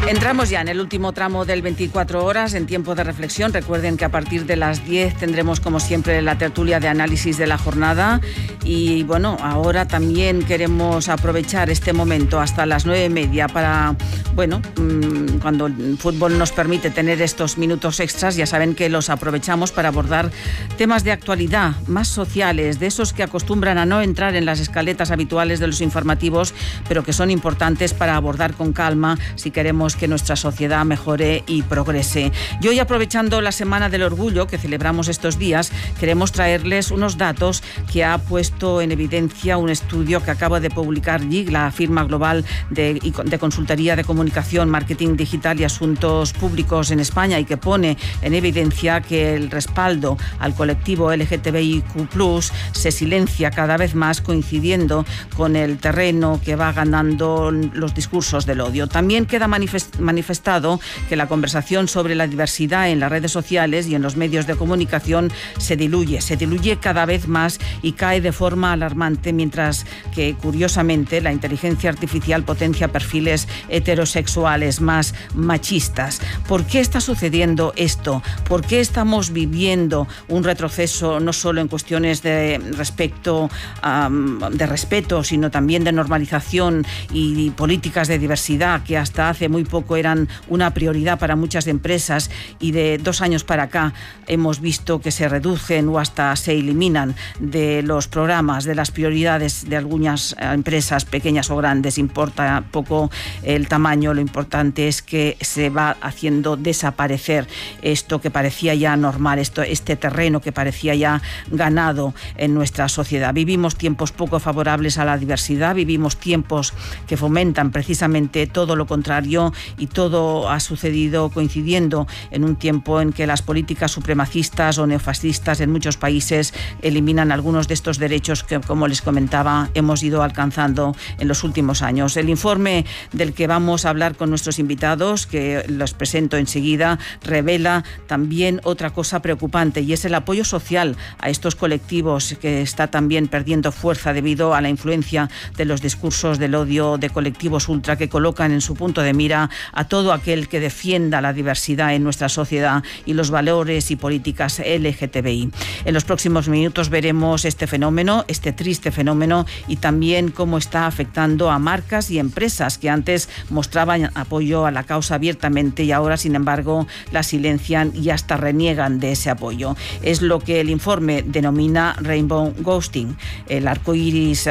Entramos ya en el último tramo del 24 horas en tiempo de reflexión. Recuerden que a partir de las 10 tendremos, como siempre, la tertulia de análisis de la jornada. Y bueno, ahora también queremos aprovechar este momento hasta las 9:30 para, bueno, cuando el fútbol nos permite tener estos minutos extras, ya saben que los aprovechamos para abordar temas de actualidad, más sociales, de esos que acostumbran a no entrar en las escaletas habituales de los informativos, pero que son importantes para abordar con calma si queremos que nuestra sociedad mejore y progrese. Y hoy, aprovechando la Semana del Orgullo que celebramos estos días, queremos traerles unos datos que ha puesto en evidencia un estudio que acaba de publicar YIG, la firma global de consultoría de comunicación, marketing digital y asuntos públicos en España, y que pone en evidencia que el respaldo al colectivo LGTBIQ+ se silencia cada vez más, coincidiendo con el terreno que va ganando los discursos del odio. También queda manifestado que la conversación sobre la diversidad en las redes sociales y en los medios de comunicación se diluye cada vez más y cae de forma alarmante, mientras que, curiosamente, la inteligencia artificial potencia perfiles heterosexuales más machistas. ¿Por qué está sucediendo esto? ¿Por qué estamos viviendo un retroceso no solo en cuestiones de respeto, sino también de normalización y políticas de diversidad que hasta hace muy poco eran una prioridad para muchas empresas, y de 2 años para acá hemos visto que se reducen o hasta se eliminan de los programas, de las prioridades de algunas empresas, pequeñas o grandes? Importa poco el tamaño, lo importante es que se va haciendo desaparecer esto que parecía ya normal, este terreno que parecía ya ganado en nuestra sociedad. Vivimos tiempos poco favorables a la diversidad, vivimos tiempos que fomentan precisamente todo lo contrario, y todo ha sucedido coincidiendo en un tiempo en que las políticas supremacistas o neofascistas en muchos países eliminan algunos de estos derechos que, como les comentaba, hemos ido alcanzando en los últimos años. El informe del que vamos a hablar con nuestros invitados, que los presento enseguida, revela también otra cosa preocupante, y es el apoyo social a estos colectivos, que está también perdiendo fuerza debido a la influencia de los discursos del odio de colectivos ultra que colocan en su punto de mira a todo aquel que defienda la diversidad en nuestra sociedad y los valores y políticas LGTBI. En los próximos minutos veremos este fenómeno, este triste fenómeno, y también cómo está afectando a marcas y empresas que antes mostraban apoyo a la causa abiertamente y ahora, sin embargo, la silencian y hasta reniegan de ese apoyo. Es lo que el informe denomina Rainbow Ghosting, el arcoíris.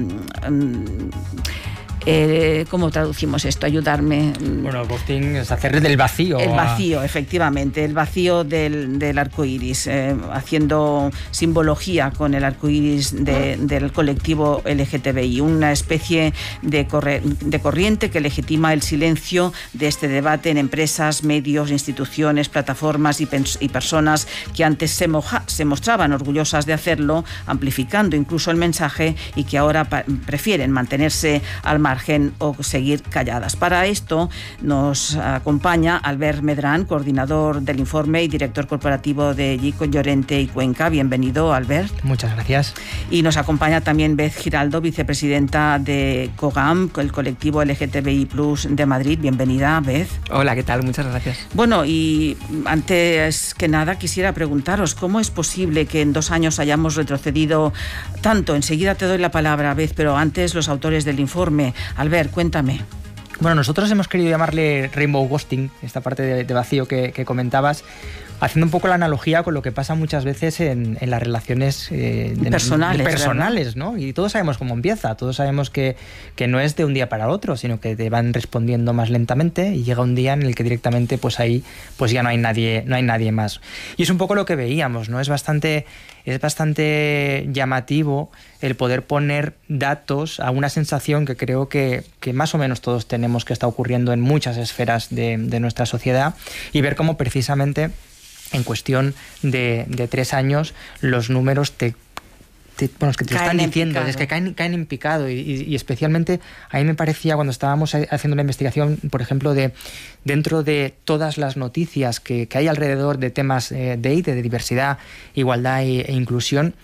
¿Cómo traducimos esto? Ayudarme. Bueno, el ghosting es hacer del vacío. El vacío, efectivamente, el vacío del arco iris, haciendo simbología con el arco iris del colectivo LGTBI, una especie de corriente que legitima el silencio de este debate en empresas, medios, instituciones, plataformas y personas que antes se mostraban orgullosas de hacerlo, amplificando incluso el mensaje, y que ahora prefieren mantenerse al margen o seguir calladas. Para esto nos acompaña Albert Medrán, coordinador del informe y director corporativo de YIG Llorente y Cuenca. Bienvenido, Albert. Muchas gracias. Y nos acompaña también Beth Giraldo, vicepresidenta de COGAM, el colectivo LGTBI+ de Madrid. Bienvenida, Beth. Hola, ¿qué tal? Muchas gracias. Bueno, y antes que nada quisiera preguntaros, ¿cómo es posible que en 2 años hayamos retrocedido tanto? Enseguida te doy la palabra, Beth, pero antes los autores del informe. Albert, cuéntame. Bueno, nosotros hemos querido llamarle Rainbow Ghosting, esta parte de vacío que comentabas, haciendo un poco la analogía con lo que pasa muchas veces en las relaciones personales, ¿no? Y todos sabemos cómo empieza, todos sabemos que no es de un día para otro, sino que te van respondiendo más lentamente, y llega un día en el que directamente pues ahí pues ya no hay nadie más. Y es un poco lo que veíamos, ¿no? Es bastante llamativo el poder poner datos a una sensación que creo que más o menos todos tenemos, que está ocurriendo en muchas esferas de nuestra sociedad, y ver cómo precisamente en cuestión de 3 años los números te están diciendo, es que caen en picado, y especialmente a mí me parecía, cuando estábamos haciendo la investigación, por ejemplo, dentro de todas las noticias que hay alrededor de temas de diversidad, igualdad e inclusión,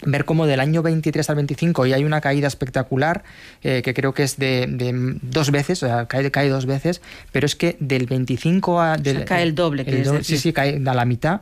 ver cómo del año 23 al 25 ya hay una caída espectacular, que creo que es de 2 veces, o sea, cae 2 veces, pero es que del 25 a... O sea, cae el doble. Sí, cae a la mitad.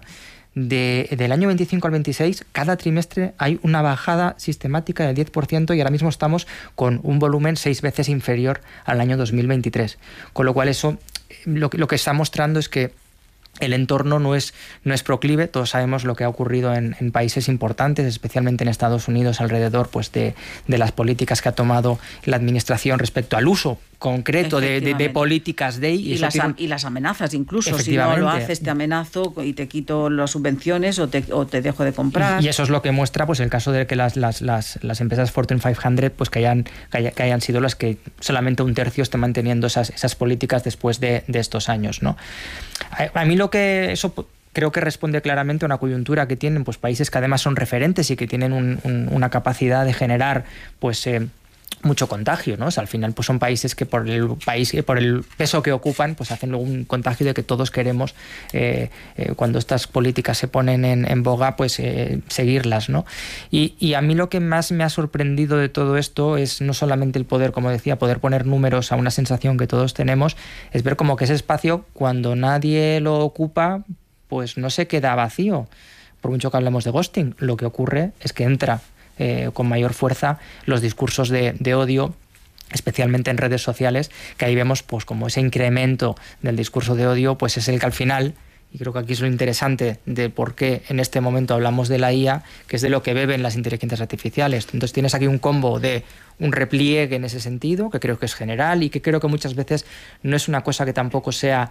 Del año 25 al 26, cada trimestre hay una bajada sistemática del 10% y ahora mismo estamos con un volumen 6 veces inferior al año 2023. Con lo cual eso lo que está mostrando es que el entorno no es proclive. Todos sabemos lo que ha ocurrido en países importantes, especialmente en Estados Unidos, alrededor pues de las políticas que ha tomado la administración respecto al uso concreto de políticas de y las amenazas, incluso si no lo haces te amenazo y te quito las subvenciones o te dejo de comprar. Y eso es lo que muestra pues el caso de que las empresas Fortune 500 pues que hayan sido las que solamente 1/3 estén manteniendo esas políticas después de estos años, ¿no? A mí lo que eso creo que responde claramente a una coyuntura que tienen pues países que además son referentes y que tienen una capacidad de generar pues mucho contagio, ¿no? O sea, al final pues son países que por el peso que ocupan pues hacen luego un contagio de que todos queremos cuando estas políticas se ponen en boga pues seguirlas, ¿no? Y a mí lo que más me ha sorprendido de todo esto es no solamente el poder, como decía, poder poner números a una sensación que todos tenemos, es ver como que ese espacio cuando nadie lo ocupa pues no se queda vacío. Por mucho que hablemos de ghosting, lo que ocurre es que entra con mayor fuerza los discursos de odio, especialmente en redes sociales, que ahí vemos pues como ese incremento del discurso de odio pues es el que al final, y creo que aquí es lo interesante de por qué en este momento hablamos de la IA, que es de lo que beben las inteligencias artificiales. Entonces tienes aquí un combo de un repliegue en ese sentido, que creo que es general y que creo que muchas veces no es una cosa que tampoco sea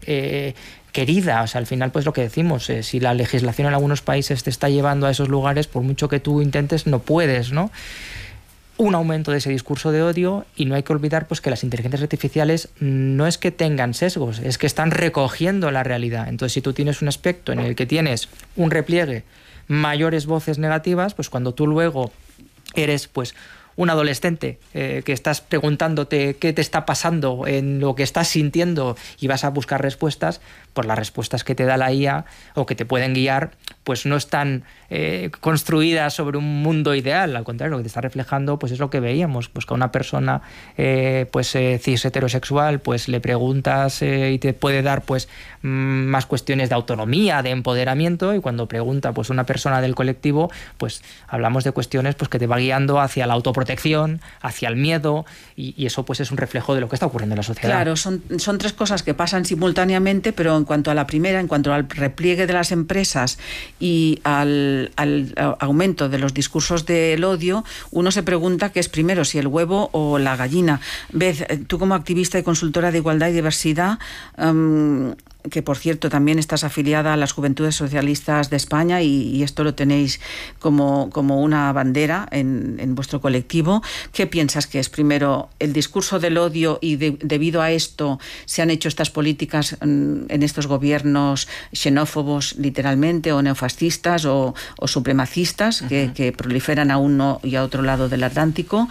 querida. O sea, al final pues lo que decimos, si la legislación en algunos países te está llevando a esos lugares, por mucho que tú intentes, no puedes, ¿no? Un aumento de ese discurso de odio, y no hay que olvidar pues que las inteligencias artificiales no es que tengan sesgos, es que están recogiendo la realidad. Entonces, si tú tienes un aspecto en el que tienes un repliegue, mayores voces negativas, pues cuando tú luego eres pues un adolescente que estás preguntándote qué te está pasando en lo que estás sintiendo y vas a buscar respuestas, pues las respuestas que te da la IA o que te pueden guiar pues no están construidas sobre un mundo ideal. Al contrario, lo que te está reflejando pues es lo que veíamos, pues que a una persona cis heterosexual pues le preguntas y te puede dar pues más cuestiones de autonomía, de empoderamiento, y cuando pregunta pues una persona del colectivo pues hablamos de cuestiones pues que te va guiando hacia la autoprotección, hacia el miedo, y eso pues es un reflejo de lo que está ocurriendo en la sociedad. Claro, son 3 cosas que pasan simultáneamente, pero en cuanto a la primera, en cuanto al repliegue de las empresas y al aumento de los discursos del odio, uno se pregunta qué es primero, si el huevo o la gallina. Beth, tú como activista y consultora de igualdad y diversidad, que por cierto también estás afiliada a las Juventudes Socialistas de España y esto lo tenéis como una bandera en vuestro colectivo. ¿Qué piensas que es primero el discurso del odio y debido a esto se han hecho estas políticas en estos gobiernos xenófobos literalmente, o neofascistas o supremacistas que proliferan a uno y a otro lado del Atlántico,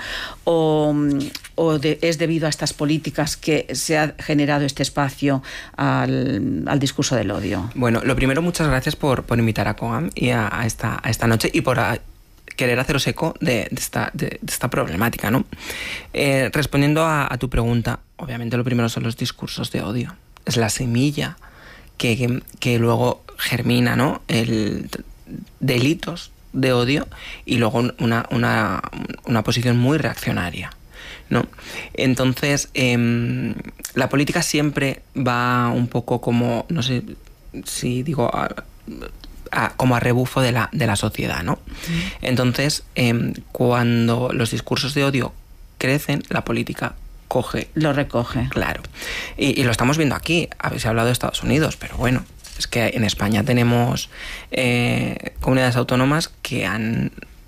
es debido a estas políticas que se ha generado este espacio al discurso del odio? Bueno, lo primero, muchas gracias por invitar a COAM y a esta noche y por querer haceros eco de esta problemática, ¿no? Respondiendo a tu pregunta, obviamente lo primero son los discursos de odio. Es la semilla que luego germina, ¿no? Delitos de odio y luego una posición muy reaccionaria, ¿no? Entonces, la política siempre va un poco como, no sé si digo, como a rebufo de la sociedad, ¿no? Entonces, cuando los discursos de odio crecen, la política lo recoge. Claro. Y lo estamos viendo aquí. Habéis hablado de Estados Unidos, pero bueno, es que en España tenemos comunidades autónomas que han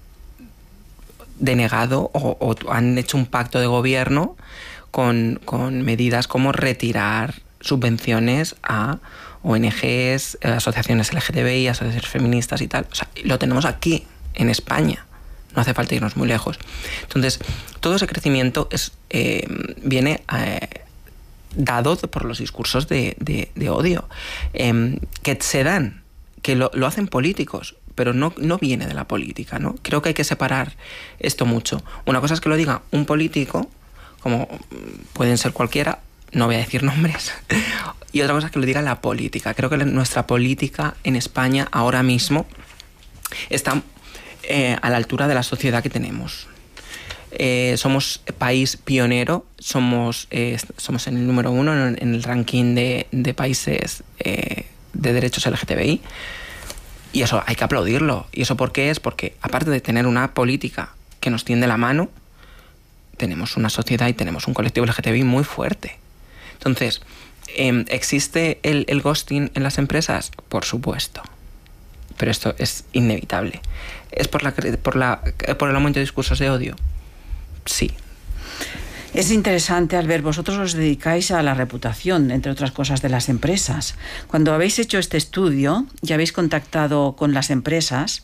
denegado o han hecho un pacto de gobierno con medidas como retirar subvenciones a ONGs, asociaciones LGTBI, asociaciones feministas y tal. O sea, lo tenemos aquí, en España. No hace falta irnos muy lejos. Entonces, todo ese crecimiento viene dado por los discursos de odio que se dan, que lo hacen políticos, pero no viene de la política, ¿no? Creo que hay que separar esto mucho. Una cosa es que lo diga un político, como pueden ser cualquiera, no voy a decir nombres, y otra cosa es que lo diga la política. Creo que nuestra política en España ahora mismo está a la altura de la sociedad que tenemos. Somos país pionero, somos en el número 1 en el ranking de países de derechos LGTBI, y eso hay que aplaudirlo. ¿Y eso por qué es? Porque aparte de tener una política que nos tiende la mano, tenemos una sociedad y tenemos un colectivo LGTBI muy fuerte. Entonces, ¿existe el ghosting en las empresas? Por supuesto. Pero esto es inevitable. ¿Es por el aumento de discursos de odio? Sí. Es interesante, Albert, vosotros os dedicáis a la reputación, entre otras cosas, de las empresas. Cuando habéis hecho este estudio y habéis contactado con las empresas,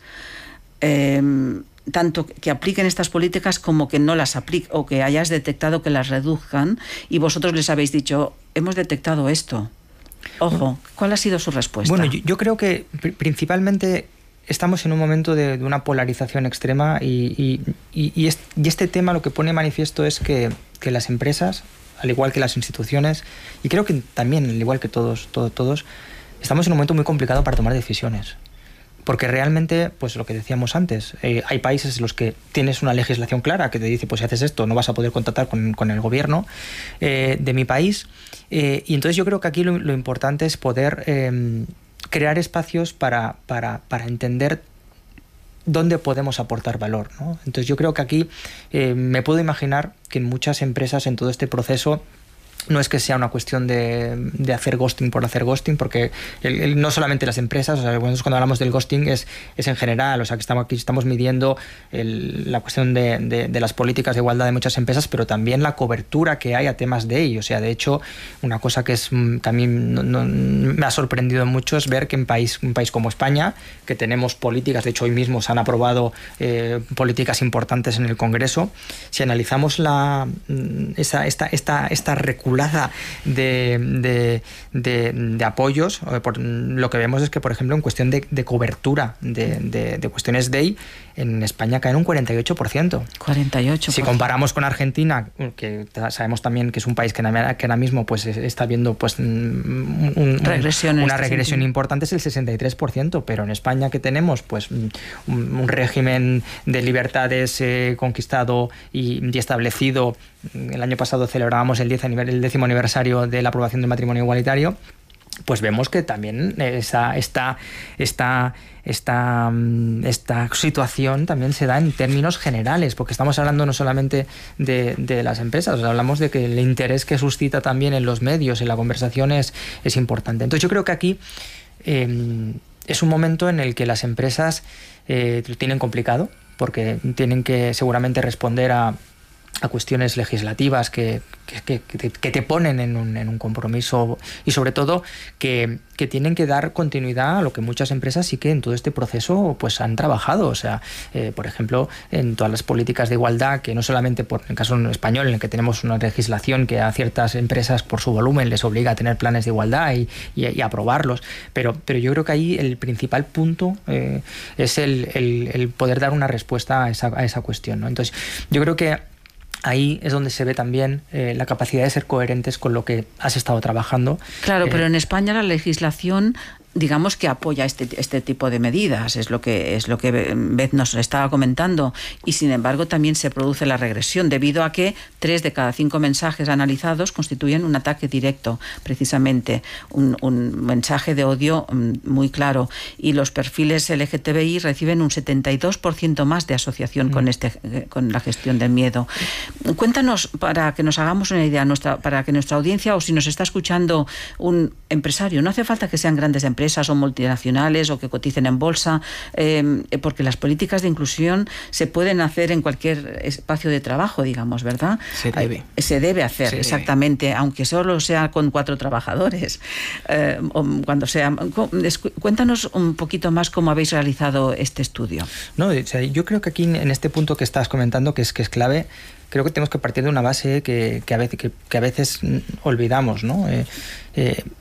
tanto que apliquen estas políticas como que no las apliquen, o que hayáis detectado que las reduzcan, y vosotros les habéis dicho, hemos detectado esto. Ojo, ¿cuál ha sido su respuesta? Bueno, yo creo que principalmente estamos en un momento de una polarización extrema y este tema lo que pone manifiesto es que las empresas, al igual que las instituciones, y creo que también, al igual que todos, estamos en un momento muy complicado para tomar decisiones. Porque realmente, pues lo que decíamos antes, hay países en los que tienes una legislación clara que te dice, pues si haces esto no vas a poder contactar con el gobierno de mi país. Y entonces yo creo que aquí lo importante es poder crear espacios para entender dónde podemos aportar valor, ¿no? Entonces yo creo que aquí me puedo imaginar que en muchas empresas en todo este proceso no es que sea una cuestión de hacer ghosting por hacer ghosting, porque no solamente las empresas, o sea, cuando hablamos del ghosting es en general, o sea, que aquí estamos midiendo la cuestión de las políticas de igualdad de muchas empresas, pero también la cobertura que hay a temas de ello. O sea, de hecho, una cosa que también me ha sorprendido mucho es ver que en un país como España, que tenemos políticas, de hecho hoy mismo se han aprobado políticas importantes en el Congreso, si analizamos esta reculada de apoyos, lo que vemos es que, por ejemplo, en cuestión de cobertura de cuestiones DEI, en España caen un 48%. 48%. Si comparamos con Argentina, que sabemos también que es un país que ahora mismo pues está viendo pues una regresión importante, es el 63%, pero en España, que tenemos pues un régimen de libertades conquistado y establecido. El año pasado celebrábamos el 10º aniversario de la aprobación del matrimonio igualitario, pues vemos que también esta situación también se da en términos generales, porque estamos hablando no solamente de las empresas, o sea, hablamos de que el interés que suscita también en los medios, en la conversación es importante. Entonces yo creo que aquí es un momento en el que las empresas lo tienen complicado, porque tienen que seguramente responder a cuestiones legislativas que te ponen en un compromiso, y sobre todo que tienen que dar continuidad a lo que muchas empresas sí que en todo este proceso pues han trabajado. O sea, por ejemplo, en todas las políticas de igualdad, que no solamente por el caso español, en el que tenemos una legislación que a ciertas empresas por su volumen les obliga a tener planes de igualdad y aprobarlos, pero yo creo que ahí el principal punto es el poder dar una respuesta a esa cuestión, ¿no? Entonces yo creo que ahí es donde se ve también la capacidad de ser coherentes con lo que has estado trabajando. Claro, pero en España la legislación, digamos que apoya este tipo de medidas, es lo que Beth nos estaba comentando, y sin embargo también se produce la regresión debido a que 3 de cada 5 mensajes analizados constituyen un ataque directo, precisamente un mensaje de odio muy claro, y los perfiles LGTBI reciben un 72% más de asociación con la gestión del miedo. Cuéntanos, para que nos hagamos una idea, para que nuestra audiencia, o si nos está escuchando un empresario, no hace falta que sean grandes empresas o multinacionales o que coticen en bolsa, porque las políticas de inclusión se pueden hacer en cualquier espacio de trabajo, digamos, ¿verdad? Se debe hacer, exactamente, aunque solo sea con 4 trabajadores. Cuando sea. Cuéntanos un poquito más cómo habéis realizado este estudio. No, o sea, yo creo que aquí en este punto que estás comentando, que es clave, creo que tenemos que partir de una base que a veces olvidamos, ¿no?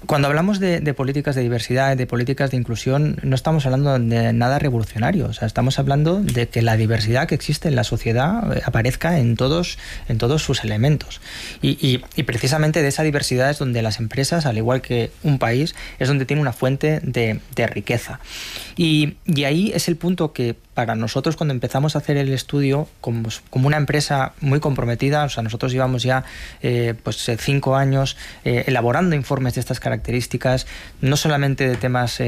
Cuando hablamos de políticas de diversidad, de políticas de inclusión, no estamos hablando de nada revolucionario. O sea, estamos hablando de que la diversidad que existe en la sociedad aparezca en todos sus elementos. Y precisamente de esa diversidad es donde las empresas, al igual que un país, es donde tiene una fuente de riqueza. Y ahí es el punto que para nosotros, cuando empezamos a hacer el estudio, como una empresa muy comprometida, o sea, nosotros llevamos ya 5 años elaborando informes de estas características, no solamente de temas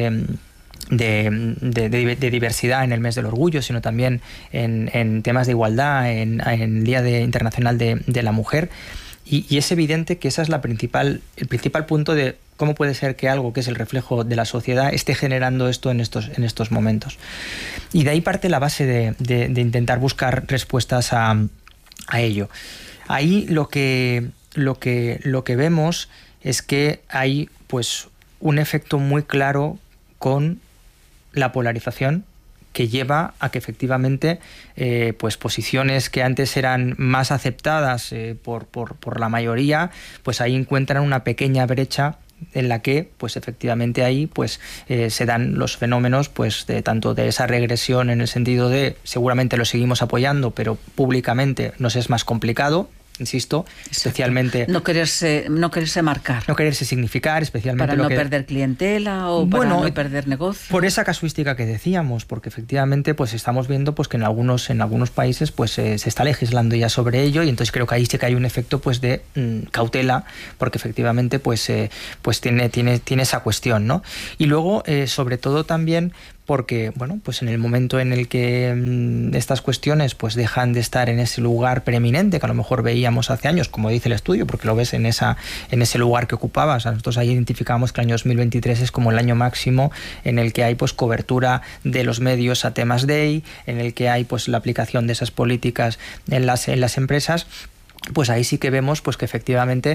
de diversidad en el mes del orgullo, sino también en temas de igualdad, en el Día Internacional de la Mujer. Y es evidente que esa es el principal punto de cómo puede ser que algo que es el reflejo de la sociedad esté generando esto en estos momentos. Y de ahí parte la base de intentar buscar respuestas a ello. Ahí lo que vemos es que hay pues un efecto muy claro con la polarización que lleva a que efectivamente pues posiciones que antes eran más aceptadas por la mayoría, pues ahí encuentran una pequeña brecha en la que pues efectivamente ahí pues se dan los fenómenos pues tanto de esa regresión, en el sentido de seguramente lo seguimos apoyando, pero públicamente nos es más complicado. Insisto, especialmente... No quererse marcar. No quererse significar, especialmente... Para no perder clientela o para no perder negocio. Por esa casuística que decíamos, porque efectivamente pues estamos viendo pues que en algunos países pues se está legislando ya sobre ello, y entonces creo que ahí sí que hay un efecto pues de cautela, porque efectivamente pues tiene esa cuestión, ¿no? Y luego, sobre todo también... porque, bueno, pues en el momento en el que estas cuestiones pues dejan de estar en ese lugar preeminente que a lo mejor veíamos hace años, como dice el estudio, porque lo ves en ese lugar que ocupaba. O sea, nosotros ahí identificamos que el año 2023 es como el año máximo en el que hay pues cobertura de los medios a temas DEI, en el que hay pues la aplicación de esas políticas en las empresas. Pues ahí sí que vemos pues que efectivamente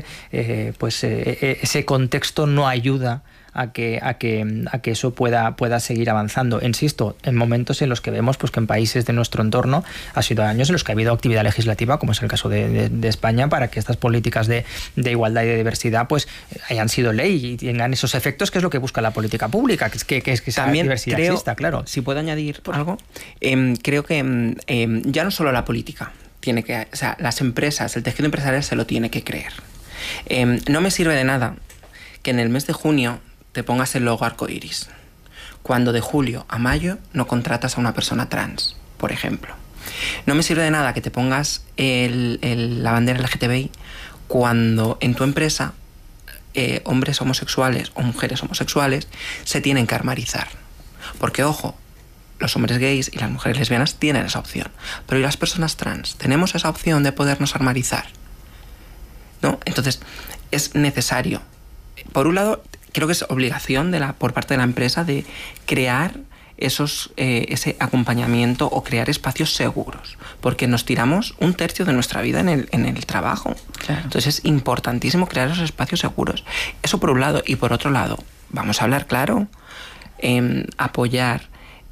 ese contexto no ayuda a que eso pueda seguir avanzando. Insisto, en momentos en los que vemos pues que en países de nuestro entorno ha sido años en los que ha habido actividad legislativa, como es el caso de España, para que estas políticas de igualdad y de diversidad pues hayan sido ley y tengan esos efectos, que es lo que busca la política pública, que esa también diversidad exista, claro. Si puedo añadir algo, creo que ya no solo la política tiene que, o sea, las empresas, el tejido empresarial se lo tiene que creer. No me sirve de nada que en el mes de junio te pongas el logo arcoiris, cuando de julio a mayo no contratas a una persona trans, por ejemplo. No me sirve de nada que te pongas la bandera LGTBI cuando en tu empresa hombres homosexuales o mujeres homosexuales se tienen que armarizar. Porque, ojo, los hombres gays y las mujeres lesbianas tienen esa opción, pero ¿y las personas trans? ¿Tenemos esa opción de podernos armarizar? ¿No? Entonces, es necesario. Por un lado, creo que es obligación por parte de la empresa de crear ese acompañamiento o crear espacios seguros, porque nos tiramos 1/3 de nuestra vida en el trabajo. Claro. Entonces es importantísimo crear esos espacios seguros. Eso por un lado. Y por otro lado, vamos a hablar claro, apoyar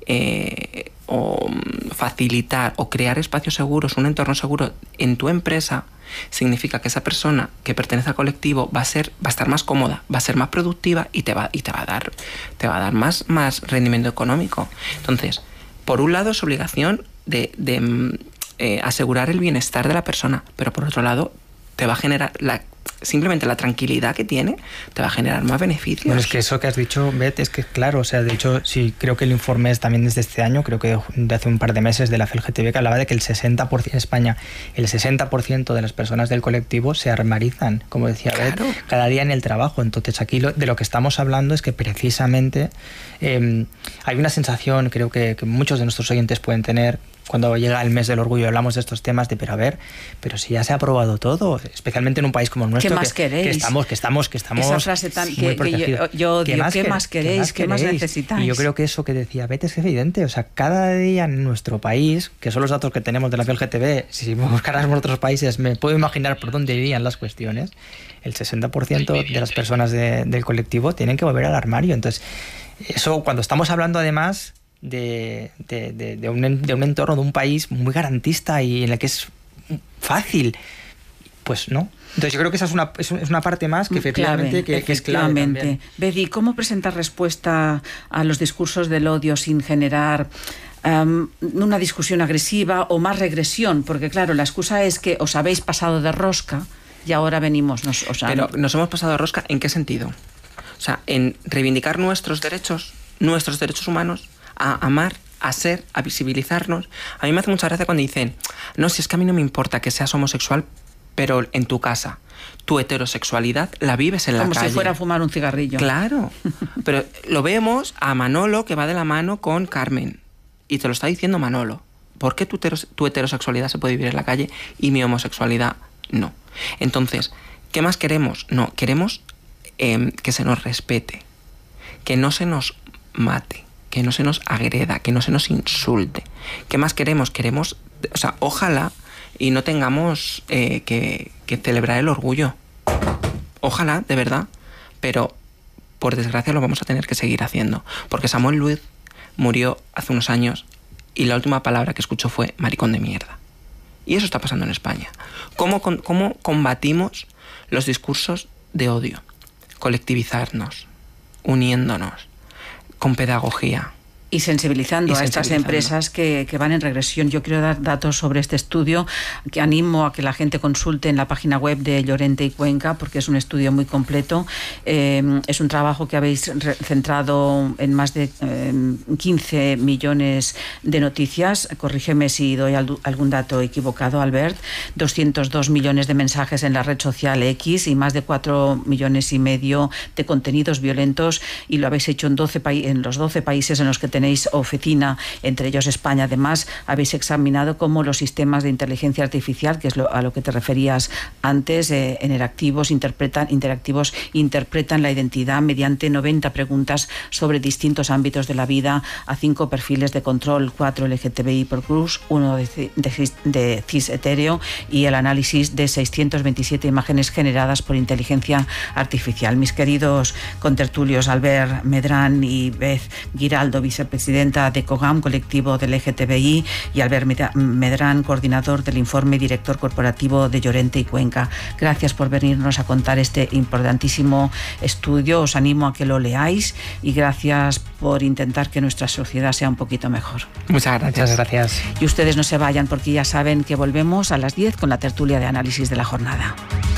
o facilitar o crear espacios seguros, un entorno seguro en tu empresa, significa que esa persona que pertenece al colectivo va a estar más cómoda, va a ser más productiva y te va a dar más rendimiento económico. Entonces, por un lado es obligación de asegurar el bienestar de la persona, pero por otro lado te va a generar simplemente la tranquilidad que tiene, te va a generar más beneficios. Bueno, es que eso que has dicho, Beth, es que claro, o sea, de hecho, sí, creo que el informe es también desde este año, creo que de hace un par de meses, de la CELGTB, que hablaba de que el 60% en España, el 60% de las personas del colectivo se armarizan, como decía claro. Beth, cada día en el trabajo. Entonces aquí de lo que estamos hablando es que precisamente hay una sensación, creo que muchos de nuestros oyentes pueden tener, cuando llega el mes del orgullo hablamos de estos temas de pero si ya se ha aprobado todo, especialmente en un país como el nuestro, ¿qué más queréis? Que estamos esa frase tan muy protegidos. ¿Qué más queréis? ¿Qué más necesitáis? Y yo creo que eso que decía Beth es evidente. O sea, cada día en nuestro país, que son los datos que tenemos de la CELGTB, si buscáramos otros países, me puedo imaginar por dónde irían las cuestiones. El 60% de las personas del colectivo tienen que volver al armario. Entonces, eso cuando estamos hablando además de un entorno, de un país muy garantista y en el que es fácil, pues no. Entonces yo creo que esa es una parte más que efectivamente, que es clave también. Bedi, ¿cómo presentar respuesta a los discursos del odio sin generar una discusión agresiva o más regresión? Porque claro, la excusa es que os habéis pasado de rosca y ahora venimos... Pero nos hemos pasado de rosca, ¿en qué sentido? O sea, en reivindicar nuestros derechos humanos, a amar, a ser, a visibilizarnos. A mí me hace mucha gracia cuando dicen, no, si es que a mí no me importa que seas homosexual, pero en tu casa, tu heterosexualidad la vives en la calle. Como si fuera a fumar un cigarrillo. Claro, pero lo vemos a Manolo, que va de la mano con Carmen, y te lo está diciendo Manolo. ¿Por qué tu heterosexualidad se puede vivir en la calle y mi homosexualidad no? Entonces, ¿qué más queremos? No, queremos que se nos respete, que no se nos mate, que no se nos agreda, que no se nos insulte. ¿Qué más queremos? Queremos, o sea, ojalá y no tengamos que celebrar el orgullo. Ojalá, de verdad, pero por desgracia lo vamos a tener que seguir haciendo, porque Samuel Luis murió hace unos años y la última palabra que escuchó fue maricón de mierda. Y eso está pasando en España. ¿Cómo combatimos los discursos de odio? Colectivizarnos, uniéndonos, con pedagogía. Y sensibilizando a estas empresas que van en regresión. Yo quiero dar datos sobre este estudio, que animo a que la gente consulte en la página web de Llorente y Cuenca, porque es un estudio muy completo. Es un trabajo que habéis centrado en más de 15 millones de noticias. Corrígeme si doy algún dato equivocado, Albert. 202 millones de mensajes en la red social X y más de 4,5 millones de contenidos violentos, y lo habéis hecho en los 12 países en los que tenéis oficina, entre ellos España. Además, habéis examinado cómo los sistemas de inteligencia artificial, que es a lo que te referías antes, interactivos interpretan la identidad mediante 90 preguntas sobre distintos ámbitos de la vida a 5 perfiles de control, 4 LGTBI por cruz, 1 de cis hetéreo y el análisis de 627 imágenes generadas por inteligencia artificial. Mis queridos contertulios Albert Medrán y Beth Giraldo, vicepresidenta de COGAM, colectivo del LGTBI, y Albert Medrán, coordinador del informe y director corporativo de Llorente y Cuenca. Gracias por venirnos a contar este importantísimo estudio. Os animo a que lo leáis y gracias por intentar que nuestra sociedad sea un poquito mejor. Muchas gracias. Y ustedes no se vayan, porque ya saben que volvemos a las 10 con la tertulia de análisis de la jornada.